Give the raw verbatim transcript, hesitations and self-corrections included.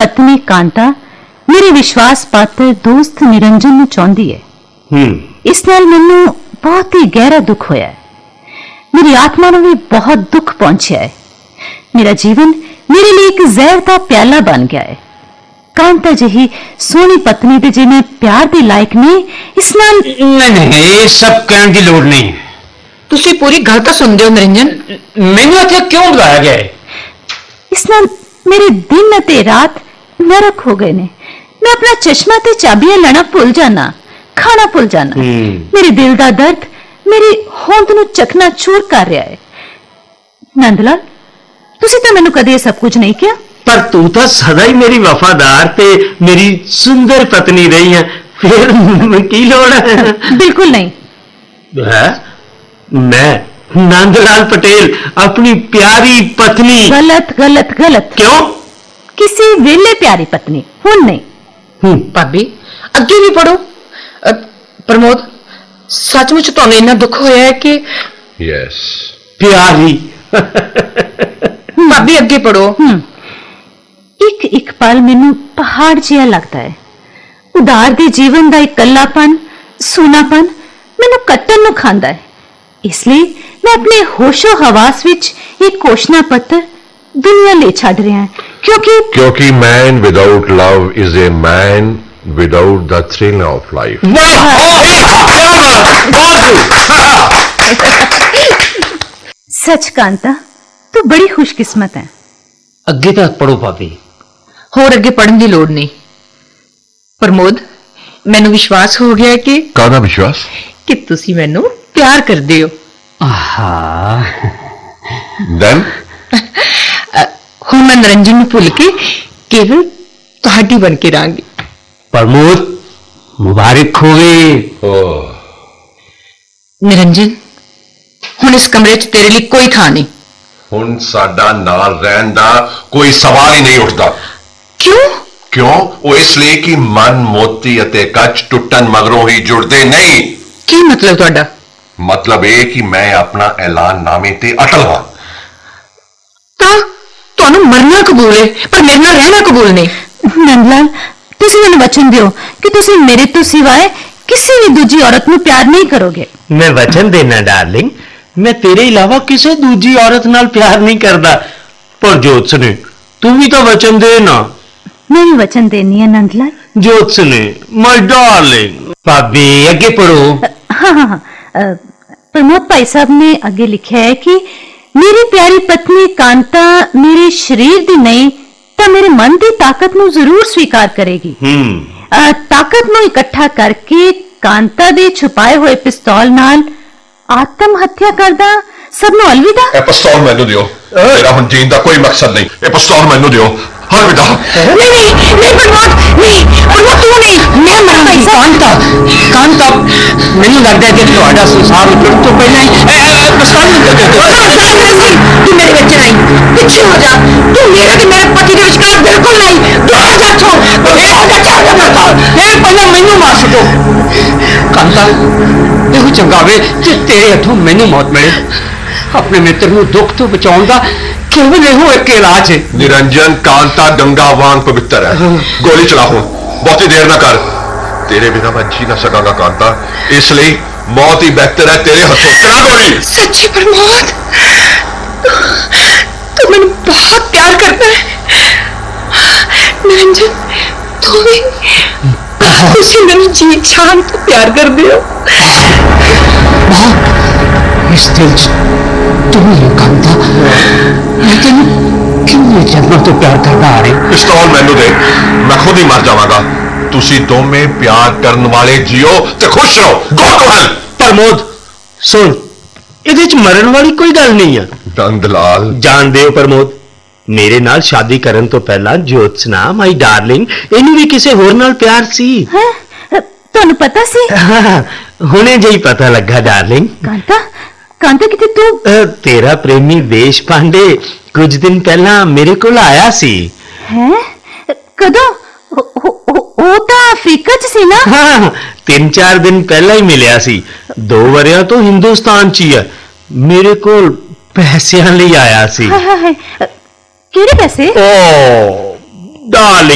पत्नी कांता मेरे विश्वास पात्र दोस्त निरंजन नूं चाहुंदी है। हम्म इस नाल मैनूं बहुत ही गहरा दुख होया है। मेरी आत्मा नूं भी बहुत दुख पहुंचा है। मेरा जीवन मेरे लिए एक जहर का प्याला बन गया है। कांता जही सोहनी पत्नी दे जे मैं प्यार दे लायक नहीं, इस नाल नहीं नहीं ये सब कहने की लोड़ नहीं है। तुसी पूरी गल तो सुनदे हो निरंजन? मैनूं इत्थे क्यों बुलाया गया है? इस नाल मेरे दिन अते रात नरक हो गए ने। मैं अपना चश्मा ते चाबियां लेना भुल जाना, खाना भुल जाना। मेरे दिल दा दर्द मेरी होंद नूं चकना चूर कर रहा है। नंदलाल, तुसी तो मैनूं कदे सब कुछ नहीं किया। पर तू तो सदा ही मेरी वफादार ते मेरी सुंदर पत्नी रही है, फिर की लोड़ है? बिल्कुल नहीं है? मैं नंदलाल पटेल अपनी प्यारी पत्नी? गलत गलत गलत। क्यों? किसी वेले प्यारी पत्नी हुण नहीं। भाभी अगे भी पढ़ो। अ, प्रमोद, सचमुच तुहानूं इन्ना दुख होया है कि? यस प्यारी। भाभी अगे पढ़ो। एक एक पल मैनू पहाड़ जिहा लगता है। उदार दे जीवन दा इकल्लापन, सूनापन मैनू कट्टन नूं खांदा है। इसलिए मैं अपने होशो हवास विच एक घोषणा पत्र दुनिया ले छड़ रहा है, क्योंकि क्योंकि man without love is a man without the thrill of life. सच कांता, तू बड़ी खुशकिस्मत है। अगे तक पढ़ो भाभी। होर अगे पढ़न की लोड़ नहीं। प्रमोद, मैनू विश्वास हो गया कि काहदा विश्वास? कि तुसी मैनू प्यार करदे हो। देन हुण मैं निरंजन नूं भुल के केवल तुहाडी बन के रहांगी। प्रमोद, मुबारक होवे। निरंजन, हुण इस कमरे च तेरे लिए कोई थां नहीं। हुण साडा नाल रहन दा कोई सवाल ही नहीं उठदा। क्यों? क्यों? वो इसलिए कि मन मोती अते कच टुटन मगरों ही जुड़दे नहीं। की मतलब तुहाडा? मतलब ये कि मैं अपना ऐलान नामे ते अटल हां। तां तुहानूं मरना कबूल है, पर मेरे नाल रहना कबूल नहीं। नंदलाल, तुसी मैनूं वचन दिओ कि तुसी मेरे तो सिवाय किसी भी दूजी औरत नूं प्यार नहीं करोगे। मैं वचन देना डार्लिंग, मैं तेरे अलावा किसी दूजी औरत नाल प्यार नहीं करता। पर ज्योत्सने, तू भी तो वचन दे ना। मैं भी वचन देनी है नंदलाल। ज्योत्सने, my darling. भाभी अगे पढ़ो। हाँ हाँ हाँ। प्रमोद भाई साहब ने आगे लिखा है कि मेरी प्यारी पत्नी कांता मेरे शरीर दी नहीं तो मेरे मन की ताकत नूं जरूर स्वीकार करेगी। हम्म ताकत नूं इकट्ठा करके कांता दे छुपाए हुए पिस्तौल नाल आत्म हत्या करदा सबनों अलविदा। ए पिस्तौल मैनू दियो। मेरा हुण जीण दा कोई मकसद नहीं। ए पिस्तौल मैनू दियो। अलविदा। नहीं नहीं नहीं प्रमोद, नहीं प्रमोद, तू नहीं। मैं मरांगी। कांता, कांता, मैनू लगदा है कि तुहाडा संसार उजड़न तो पहले ही पिस्तौल दे दे। तू मेरे विच नहीं, पिछे हो जा। तू मेरे ते मेरे पति दे विचकार बिल्कुल नहीं। दूर हो जा इत्थों। फिर हो जा चल जा मत। फिर पहले मैनू मार छड्डो। कांता, ਇਹੋ ਚੰਗਾ ਵੇ ਜੇ ਤੇਰੇ ਹੱਥੋਂ ਮੈਨੂੰ मौत मिले। अपने मित्र ਨੂੰ दुख तो बचाउण दा केवल ਇਹੋ एक इलाज है। निरंजन, कांता गंगा वांग पवित्र है। गोली चला हुण, बहुती देर ना कर। तेरे बिना मैं जी ना सकांगा कांता, इसलिए मौत ही बेहतर है तेरे हाथों। चला गोली। सच्ची प्रमोद, तू मैंने बहुत प्यार करता है। निरंजन, तू भी उसी मेरी जी शान तो प्यार कर दियो। इस दिल तू ही कांता, मैं तेन किन्ने जन्मों तो प्यार करता आ रही। पिस्तौल मैनू दे, मैं खुद ही मर जावांगा। तुसी दोवें प्यार करने वाले जियो ते खुश रहो। Go to hell. प्रमोद सुन, इहदे च मरण वाली कोई गल नहीं है। नंदलाल, जान दे प्रमोद, मेरे नाल शादी करन तो पहला ज्योत्सना माई डार्लिंग इन्हू भी किसी होर नाल प्यार सी। हैं? तुहानू पता सी? हाँ, हुणे जी पता लगा डार्लिंग। कांता, कांता किते तू? तेरा प्रेमी देश पांडे कुछ दिन पहला मेरे को आया सी। हैं? कदों? ओ ता अफ्रीका च सी ना? हाँ, तीन चार दिन पहला ही मिलिया सी। दो वरिया तो हिंदुस्तान च ही है। मेरे को पैसियां लिए आया सी। हाय हाय, केड़े पैसे? ओ डार्लिंग,